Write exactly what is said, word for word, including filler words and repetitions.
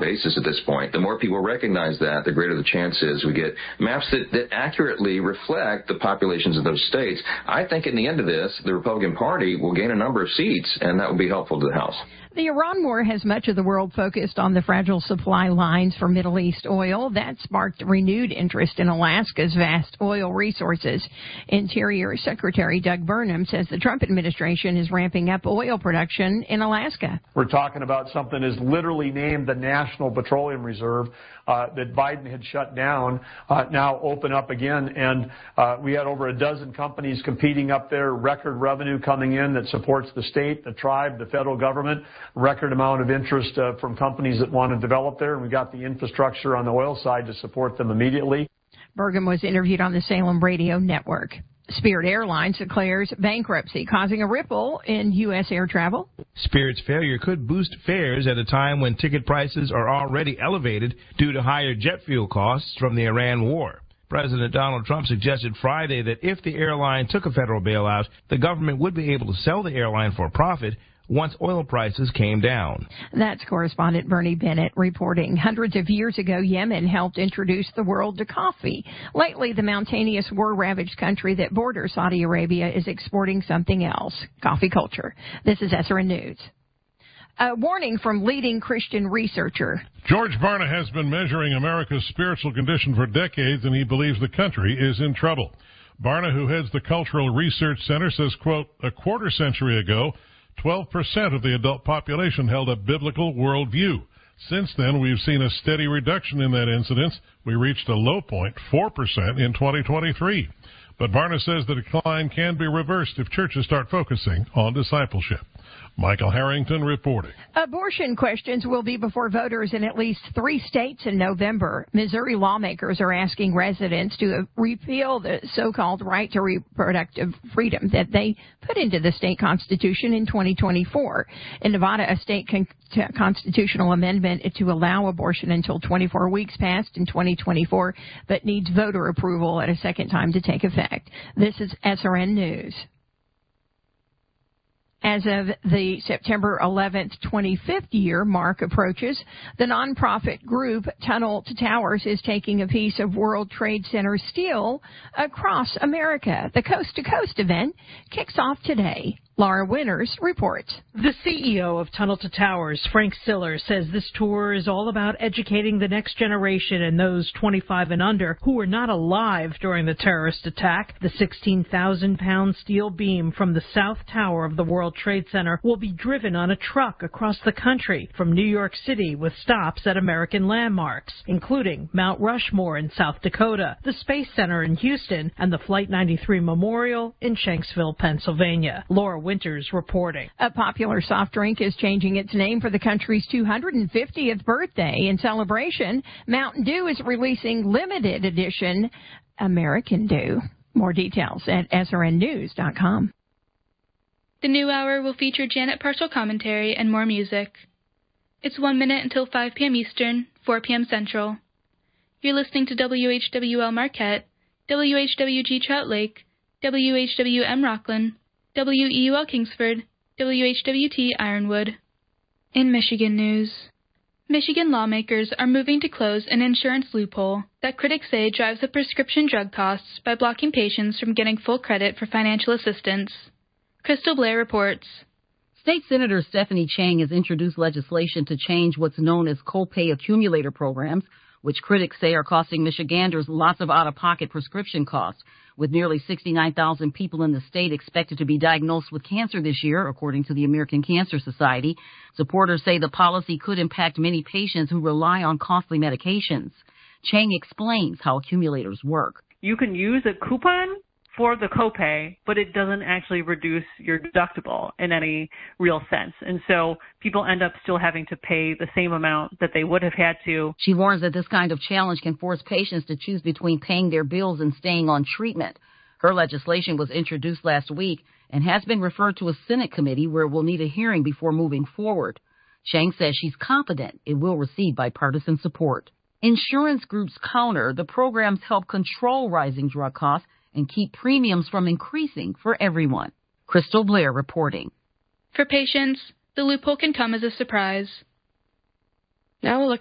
basis at this point. The more people recognize that, the greater the chance is we get maps that, that accurately reflect the populations of those states. I think in the end of this, the Republican Party will gain a number of seats, and that will be helpful to the House. The Iran war has much of the world focused on the fragile supply lines for Middle East oil. That sparked renewed interest in Alaska's vast oil resources. Interior Secretary Doug Burnham says the Trump administration is ramping up oil production in Alaska. We're talking about something that's literally named the National Petroleum Reserve uh, that Biden had shut down, uh, now open up again. And uh, we had over a dozen companies competing up there, record revenue coming in that supports the state, the tribe, the federal government. Record amount of interest uh, from companies that want to develop there, and we got the infrastructure on the oil side to support them immediately. Burgum was interviewed on the Salem Radio Network. Spirit Airlines declares bankruptcy, causing a ripple in U S air travel. Spirit's failure could boost fares at a time when ticket prices are already elevated due to higher jet fuel costs from the Iran war. President Donald Trump suggested Friday that if the airline took a federal bailout, the government would be able to sell the airline for a profit once oil prices came down. That's correspondent Bernie Bennett reporting. Hundreds of years ago, Yemen helped introduce the world to coffee. Lately, the mountainous, war-ravaged country that borders Saudi Arabia is exporting something else, coffee culture. This is S R N News. A warning from leading Christian researcher. George Barna has been measuring America's spiritual condition for decades, and he believes the country is in trouble. Barna, who heads the Cultural Research Center, says, quote, a quarter century ago, twelve percent of the adult population held a biblical worldview. Since then, we've seen a steady reduction in that incidence. We reached a low point, four percent, in twenty twenty-three. But Barna says the decline can be reversed if churches start focusing on discipleship. Michael Harrington reporting. Abortion questions will be before voters in at least three states in November. Missouri lawmakers are asking residents to repeal the so-called right to reproductive freedom that they put into the state constitution in twenty twenty-four. In Nevada, a state con- constitutional amendment to allow abortion until twenty-four weeks passed in twenty twenty-four, but needs voter approval at a second time to take effect. This is S R N News. As of the September eleventh, twenty-fifth year mark approaches, the nonprofit group Tunnel to Towers is taking a piece of World Trade Center steel across America. The Coast to Coast event kicks off today. Laura Winters reports. The C E O of Tunnel to Towers, Frank Siller, says this tour is all about educating the next generation and those twenty-five and under who were not alive during the terrorist attack. The sixteen thousand pound steel beam from the South Tower of the World Trade Center will be driven on a truck across the country from New York City with stops at American landmarks, including Mount Rushmore in South Dakota, the Space Center in Houston, and the Flight ninety-three Memorial in Shanksville, Pennsylvania. Laura Winters reporting. A popular soft drink is changing its name for the country's two hundred fiftieth birthday. In celebration, Mountain Dew is releasing limited edition American Dew. More details at S R N news dot com. The new hour will feature Janet Partial commentary and more music. It's one minute until five p.m. Eastern, four p.m. Central. You're listening to W H W L Marquette, W H W G Trout Lake, W H W M Rockland, W E U L Kingsford, W H W T Ironwood. In Michigan news, Michigan lawmakers are moving to close an insurance loophole that critics say drives up prescription drug costs by blocking patients from getting full credit for financial assistance. Crystal Blair reports. State Senator Stephanie Chang has introduced legislation to change what's known as copay accumulator programs, which critics say are costing Michiganders lots of out-of-pocket prescription costs. With nearly sixty-nine thousand people in the state expected to be diagnosed with cancer this year, according to the American Cancer Society, supporters say the policy could impact many patients who rely on costly medications. Chang explains how accumulators work. You can use a coupon for the copay, but it doesn't actually reduce your deductible in any real sense. And so people end up still having to pay the same amount that they would have had to. She warns that this kind of challenge can force patients to choose between paying their bills and staying on treatment. Her legislation was introduced last week and has been referred to a Senate committee where it will need a hearing before moving forward. Chang says she's confident it will receive bipartisan support. Insurance groups counter the programs help control rising drug costs and keep premiums from increasing for everyone. Crystal Blair reporting. For patients, the loophole can come as a surprise. Now we'll look